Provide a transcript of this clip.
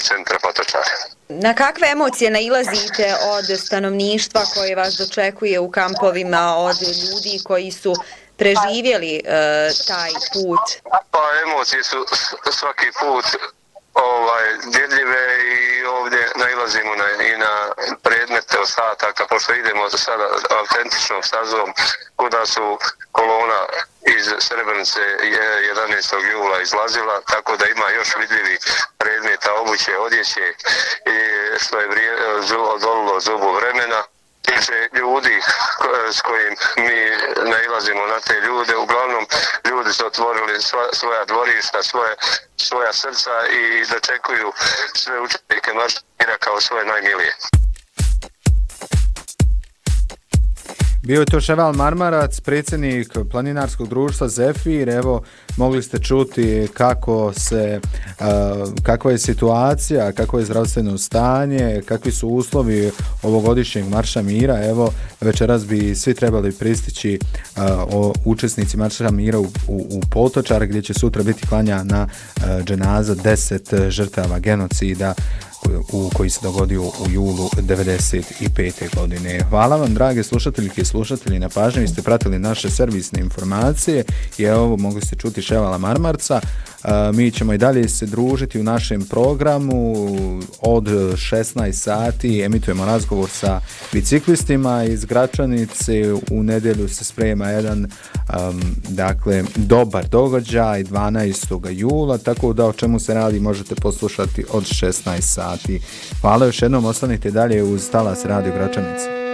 centra Potočare. Na kakve emocije nailazite od stanovništva koje vas dočekuje u kampovima, od ljudi koji su preživjeli taj put? Pa emocije su svaki put djeljive i ovdje nailazimo i na predmete ostataka, pošto idemo sada autentičnom stazom kuda su kolona iz Srebrenice 11. jula izlazila, tako da ima još vidljivi predmeta obuće, odjeće i što je odolilo zubu vremena. Tiče ljudi s kojim mi nailazimo na te ljude, uglavnom ljudi su otvorili svoja dvorišta, svoja srca i dočekuju sve učenike Marša mira kao svoje najmilije. Bio je to Ševal Marmarac, predsjednik planinarskog društva Zefir. Evo, mogli ste čuti kakva je situacija, kako je zdravstveno stanje, kakvi su uslovi ovogodišnjeg Marša mira. Evo, večeras bi svi trebali pristići učesnici Marša mira u Potočar, gdje će sutra biti klanjana dženaza 10 žrtava genocida koji se dogodio u julu 1995. godine. Hvala vam, drage slušateljke i slušatelji, na pažnju. Vi ste pratili naše servisne informacije i evo, mogli ste čuti Ševala Marmarca. Mi ćemo i dalje se družiti u našem programu. Od 16 sati emitujemo razgovor sa biciklistima iz Gračanice. U nedjelju se sprema jedan dobar događaj 12. jula, tako da o čemu se radi možete poslušati od 16 sati. Hvala još jednom, ostanite dalje uz talas Radio Gračanice.